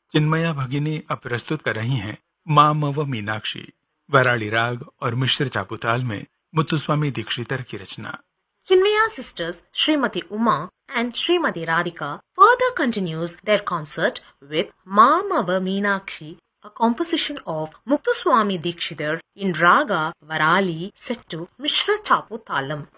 चिन्मया भगिनी अब प्रस्तुत कर रही हैं मामव मीनाक्षी, वराली राग और मिश्र चापुताल में मुत्तुस्वामी दीक्षितर की रचना। Chinmaya sisters Srimati Uma and Srimati Radhika further continues their concert with Mamava Meenakshi, a composition of Muktuswami Dikshitar in Raga Varali set to Mishra Chapu Talam.